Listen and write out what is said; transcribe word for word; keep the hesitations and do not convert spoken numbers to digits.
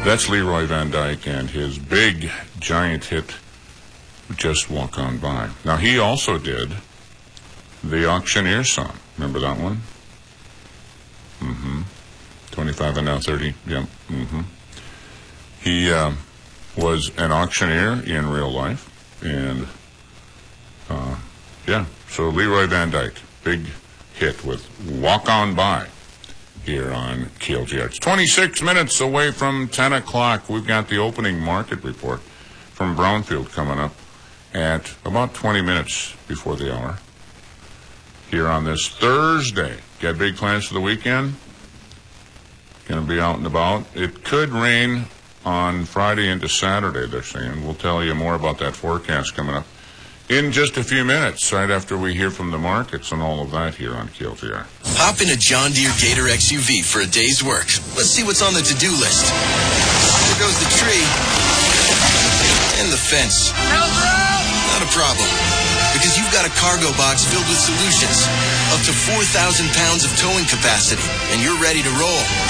That's Leroy Van Dyke and his big, giant hit, Just Walk On By. Now, he also did the Auctioneer song. Remember that one? Mm-hmm. twenty-five and now thirty. Yep. Mm-hmm. He uh, was an auctioneer in real life. And, uh, yeah, so Leroy Van Dyke, big hit with Walk On By here on K L G R. It's twenty-six minutes away from ten o'clock. We've got the opening market report from Brownfield coming up at about twenty minutes before the hour here on this Thursday. Got big plans for the weekend? Going to be out and about. It could rain on Friday into Saturday, they're saying. We'll tell you more about that forecast coming up in just a few minutes, right after we hear from the markets and all of that here on K L G R. Hop in a John Deere Gator X U V for a day's work. Let's see what's on the to-do list. There goes the tree. And the fence. Not a problem. Because you've got a cargo box filled with solutions. Up to four thousand pounds of towing capacity. And you're ready to roll.